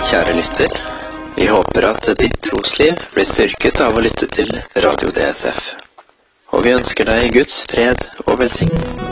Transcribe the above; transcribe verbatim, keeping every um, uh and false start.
kjære lytter. Vi håper at ditt trosliv blir styrket av å lytte til Radio D S F. Og vi ønsker deg Guds fred og velsigning.